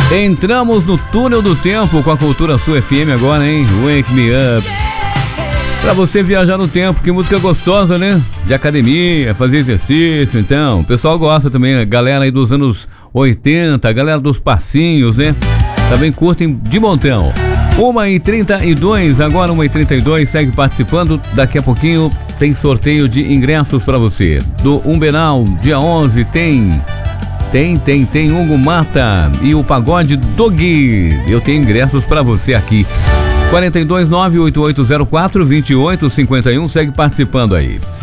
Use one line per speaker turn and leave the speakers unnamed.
Entramos no túnel do tempo com a Cultura Sul FM agora, hein? Wake Me Up. Pra você viajar no tempo, que música gostosa, né? De academia, fazer exercício, então. O pessoal gosta também, a galera aí dos anos 80, a galera dos passinhos, né? Também curtem de montão. 1h32, agora 1h32, segue participando. Daqui a pouquinho tem sorteio de ingressos pra você. Do Umbenal, dia 11, tem Hugo Mata e o Pagode Dogui. Eu tenho ingressos pra você aqui. 429-8804-2851, segue participando aí.